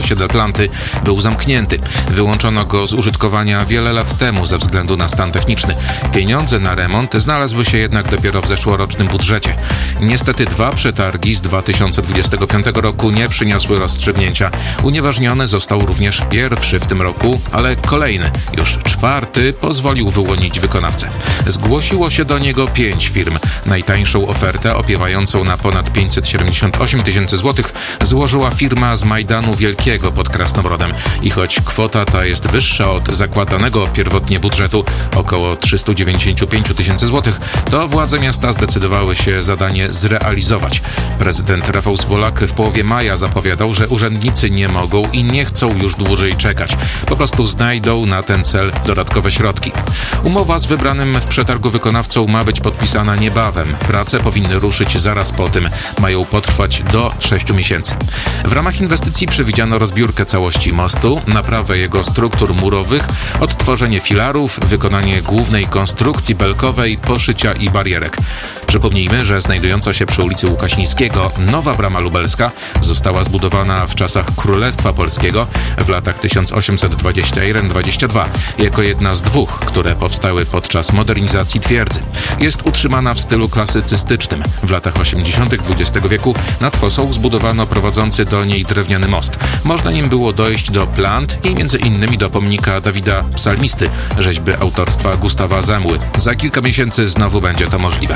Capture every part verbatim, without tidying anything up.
osiedel Planty był zamknięty. Wyłączono go z użytkowania wiele lat temu ze względu na stan techniczny. Pieniądze na remont znalazły się jednak dopiero w zeszłorocznym budżecie. Niestety dwa przetargi z dwa tysiące dwudziestego piątego roku nie przyniosły rozstrzygnięcia. Unieważniony został również pierwszy w tym roku, ale kolejny, już czwarty, pozwolił wyłonić wykonawcę. Zgłosiło się do niego pięć firm. Najtańszą ofertę, opiewającą na ponad pięćset siedemdziesiąt osiem tysięcy złotych, złożyła firma z Majdanu Wielkiego pod Krasnobrodem. I choć kwota ta jest wyższa od zakładanego pierwotnie budżetu, około trzysta dziewięćdziesiąt pięć tysięcy złotych, to władze miasta zdecydowały się zadanie zrealizować. Prezydent Rafał Zwolak w połowie maja zapowiadał, że urzędnicy nie mogą i nie chcą już dłużej czekać. Po prostu znajdą na ten cel dodatkowe środki. Umowa z wybranym w przetargu wykonawcą ma być podpisana niebawem. Prace powinny ruszyć zaraz po tym. Mają potrwać do sześciu miesięcy. W ramach inwestycji przewidziano rozbiórkę całości mostu, naprawę jego struktur murowych, odtworzenie filarów, wykonanie głównej konstrukcji belkowej, poszycia i barierek. Przypomnijmy, że znajdująca się przy ulicy Łukasińskiego nowa brama lubelska została zbudowana w czasach Królestwa Polskiego w latach tysiąc osiemset dwudziesty jeden dwudziesty drugi jako jedna z dwóch, które powstały podczas modernizacji twierdzy. Jest utrzymana w stylu klasycystycznym. W latach osiemdziesiątych dwudziestego wieku nad fosą zbudowano prowadzący do niej drewniany most. Można nim było dojść do Plant i między innymi do pomnika Dawida Psalmisty, rzeźby autorstwa Gustawa Zemły. Za kilka miesięcy znowu będzie to możliwe.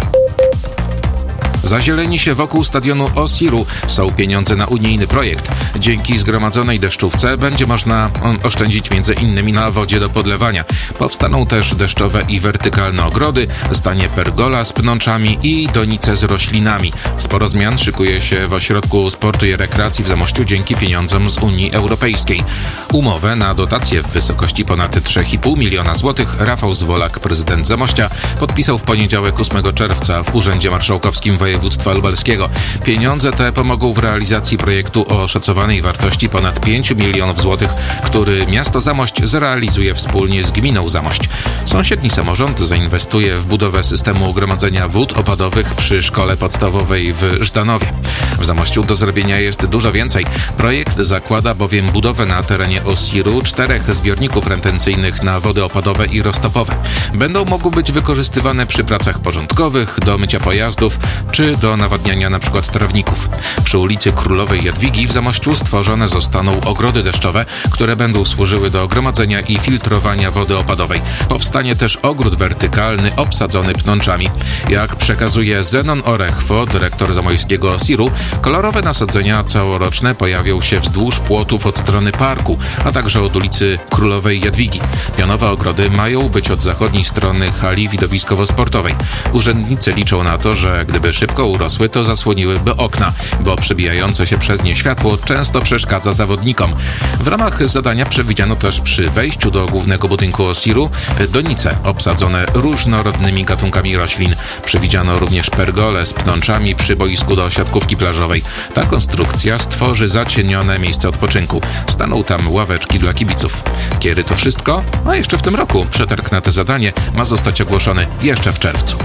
Zazieleni się wokół stadionu Osiru są pieniądze na unijny projekt. Dzięki zgromadzonej deszczówce będzie można oszczędzić między innymi na wodzie do podlewania. Powstaną też deszczowe i wertykalne ogrody, stanie pergola z pnączami i donice z roślinami. Sporo zmian szykuje się w Ośrodku Sportu i Rekreacji w Zamościu dzięki pieniądzom z Unii Europejskiej. Umowę na dotację w wysokości ponad trzy i pół miliona złotych Rafał Zwolak, prezydent Zamościa, podpisał w poniedziałek ósmego czerwca w Urzędzie Marszałkowskim Województwa Lubelskiego. Pieniądze te pomogą w realizacji projektu o szacowanej wartości ponad pięć milionów złotych, który miasto Zamość zrealizuje wspólnie z gminą Zamość. Sąsiedni samorząd zainwestuje w budowę systemu gromadzenia wód opadowych przy szkole podstawowej w Żdanowie. W Zamościu do zrobienia jest dużo więcej. Projekt zakłada bowiem budowę na terenie Osiru czterech zbiorników retencyjnych na wody opadowe i roztopowe. Będą mogły być wykorzystywane przy pracach porządkowych, do mycia pojazdów czy do nawadniania np. trawników. Przy ulicy Królowej Jadwigi w Zamościu stworzone zostaną ogrody deszczowe, które będą służyły do gromadzenia i filtrowania wody opadowej. Powstanie też ogród wertykalny obsadzony pnączami. Jak przekazuje Zenon Orechwo, dyrektor zamojskiego Osiru, kolorowe nasadzenia całoroczne pojawią się wzdłuż płotów od strony parku, a także od ulicy Królowej Jadwigi. Pionowe ogrody mają być od zachodniej strony hali widowiskowo-sportowej. Urzędnicy liczą na to, że gdyby szybko urosły, to zasłoniłyby okna, bo przebijające się przez nie światło często przeszkadza zawodnikom. W ramach zadania przewidziano też przy wejściu do głównego budynku Osiru donice obsadzone różnorodnymi gatunkami roślin. Przewidziano również pergole z pnączami przy boisku do siatkówki plażowej. Ta konstrukcja stworzy zacienione miejsce odpoczynku. Staną tam ławeczki dla kibiców. Kiedy to wszystko? A jeszcze w tym roku przetarg na to zadanie ma zostać ogłoszony jeszcze w czerwcu.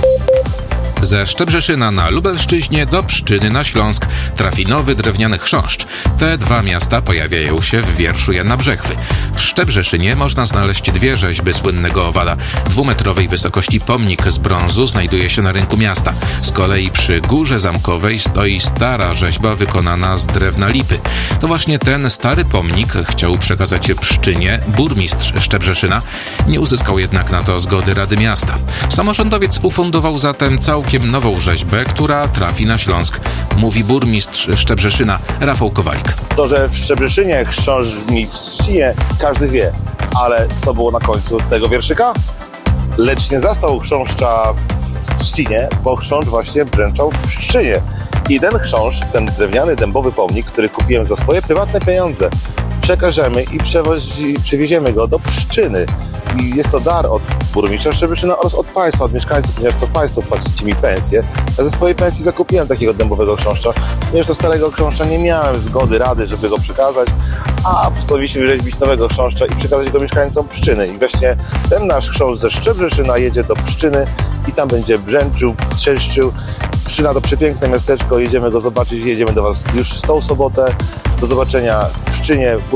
Ze Szczebrzeszyna na Lubelszczyźnie do Pszczyny na Śląsk trafi nowy drewniany chrząszcz. Te dwa miasta pojawiają się w wierszu Jana Brzechwy. W Szczebrzeszynie można znaleźć dwie rzeźby słynnego owada. Dwumetrowej wysokości pomnik z brązu znajduje się na rynku miasta. Z kolei przy Górze Zamkowej stoi stara rzeźba wykonana z drewna lipy. To właśnie ten stary pomnik chciał przekazać Pszczynie burmistrz Szczebrzeszyna. Nie uzyskał jednak na to zgody Rady Miasta. Samorządowiec ufundował zatem całkiem nową rzeźbę, która trafi na Śląsk, mówi burmistrz Szczebrzeszyna Rafał Kowalik. To, że w Szczebrzeszynie chrząszcz brzmi w trzcinie, każdy wie, ale co było na końcu tego wierszyka? Lecz nie zastał chrząszcza w trzcinie, bo chrząszcz właśnie brzęczał w Pszczynie. I ten chrząszcz, ten drewniany dębowy pomnik, który kupiłem za swoje prywatne pieniądze, przekażemy i przewozi, przywieziemy go do Pszczyny. I jest to dar od burmistrza Szczebrzeszyna oraz od państwa, od mieszkańców, ponieważ to państwo płacicie mi pensję. Ja ze swojej pensji zakupiłem takiego dębowego chrząszcza, ponieważ do starego chrząszcza nie miałem zgody rady, żeby go przekazać, a postanowiliśmy wyrzeźbić nowego chrząszcza i przekazać go mieszkańcom Pszczyny. I właśnie ten nasz chrząszcz ze Szczebrzeszyna jedzie do Pszczyny i tam będzie brzęczył, trzeszczył. Pszczyna to przepiękne miasteczko, jedziemy go zobaczyć, jedziemy do Was już w tą sobotę. Do zobaczenia w Pszczynie.